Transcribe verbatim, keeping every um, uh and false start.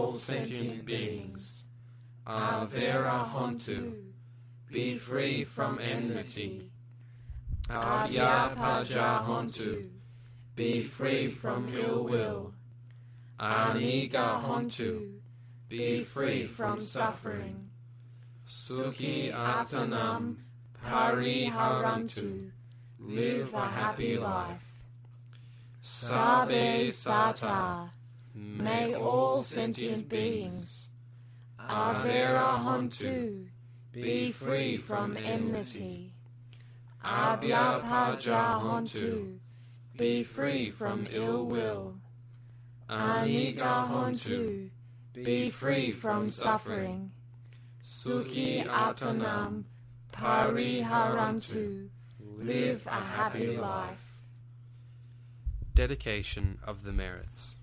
all sentient beings. Avera hontu, be free from enmity. Abhyapaja hontu, be free from ill will. Aniga hontu, be free from suffering. Sukhi atanam pariharantu, live a happy life. Sabe sata, may all sentient beings. Avera hontu, be free from enmity. Abhyapaja hontu, be free from ill will. Aniga hontu, be free from suffering. Sukhi atanam pariharantu, live a happy life. Dedication of the merits.